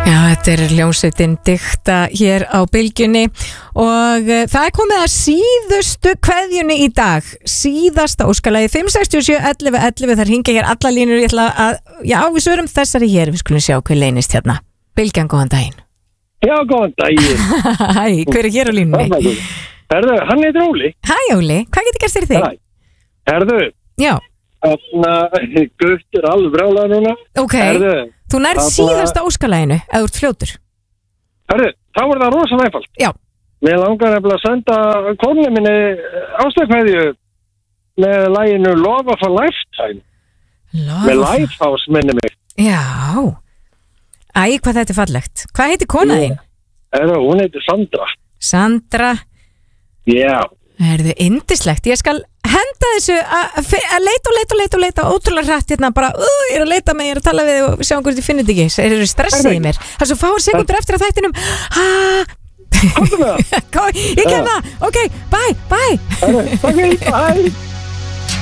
Já, þetta hljómsveitin Dikta hér á Bylgjunni og það komið að síðustu kveðjunni í dag. Síðasta óskalagi 567 11 11, þar hringja hér alla línur. Ég ætla að, við svörum þessari hér. Við skulum sjá hver leynist hérna. Bylgjan, góðan daginn. Já, góðan daginn. Hæ, hver hér á línunni? Herðu, hann heitir Óli. Hæ Óli, hvað getur gert fyrir þig? Herðu. Já. Guttur alveg brála núna. Ok, herðu, þú nærð síðasta óskalaginu eða þú ert fljótur. Herðu, þá var það rosalega einfalt. Já. Mér langar nefnilega að senda konu minni ástakveðju með laginu Love of a Lifetime. Með Lifehouse minni mig. Já. Æ, hvað þetta er fallegt. Hvað heitir kona þín? Herðu, hún heitir Sandra. Sandra. Já. Herðu, yndislegt. Ég skal henda þessu að leita ótrúlega hrætt hérna, bara, ég er að leita með, ég er að tala við þig og við sjáum hvort ég finnir þetta ekki. Það eru stressið í mér. Það er svo fáir sekundur eftir að þættinum. Komdu með það. Ég kem það. Ok, bye. Bye.